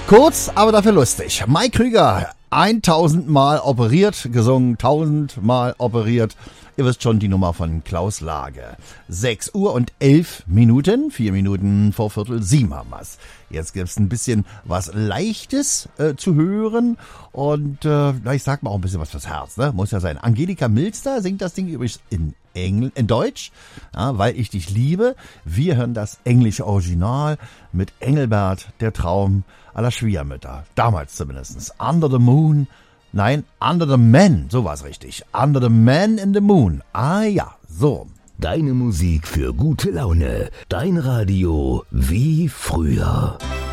Kurz, aber dafür lustig. Mike Krüger, 1000 Mal operiert, gesungen, 1000 Mal operiert. Ihr wisst schon, die Nummer von Klaus Lage. 6 Uhr und 11 Minuten, 4 Minuten vor 6:15 haben wir's. Jetzt gibt's ein bisschen was Leichtes zu hören und ich sag mal auch ein bisschen was fürs Herz, ne? Muss ja sein. Angelika Milster singt das Ding übrigens in Deutsch, ja, weil ich dich liebe. Wir hören das englische Original mit Engelbert, der Traum aller Schwiegermütter. Damals zumindest. Under the Moon. Nein, Under the Man, so war's richtig. Under the Man in the Moon. Ah ja, so. Deine Musik für gute Laune. Dein Radio wie früher.